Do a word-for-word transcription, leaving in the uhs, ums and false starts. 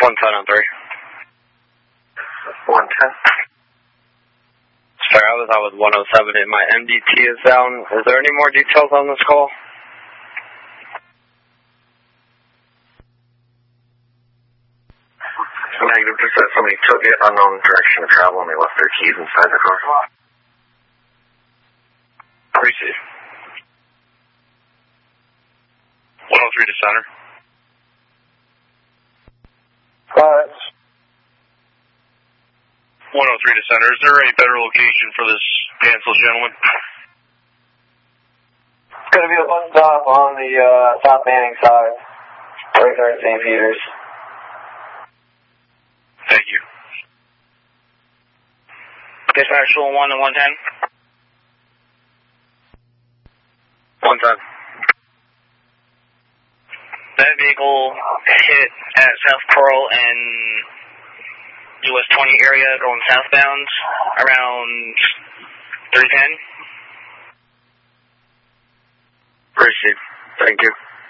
one ten on three. one ten. Sorry, I was out with one oh seven and my M D T is down. Is there any more details on this call? Negative, just that somebody took it unknown direction of travel and they left their keys inside the car. Receive. one oh three to center. Alright. one oh three to center. Is there a better location for this canceled gentleman? It's going to be a bus stop on the uh, South Manning side, right there at Saint Peter's. Thank you. Dispatch one to one ten. one ten. That vehicle hit at South Coral and U S twenty area going southbound around three ten. Appreciate it. Thank you.